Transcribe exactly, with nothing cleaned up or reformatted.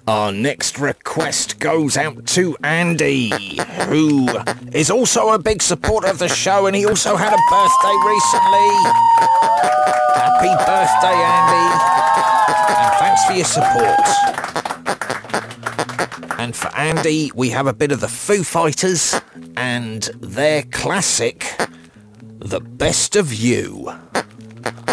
Our next request goes out to Andy, who is also a big supporter of the show, and he also had a birthday recently. Happy birthday, Andy, and thanks for your support. And for Andy, we have a bit of the Foo Fighters and their classic, The Best of You.